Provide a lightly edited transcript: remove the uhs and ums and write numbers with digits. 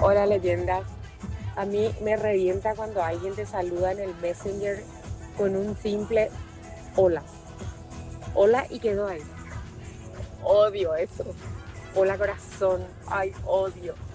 Hola, leyendas. A mí me revienta cuando alguien te saluda en el Messenger con un simple hola. Hola y quedó ahí. Odio eso. Hola, corazón. Ay, odio.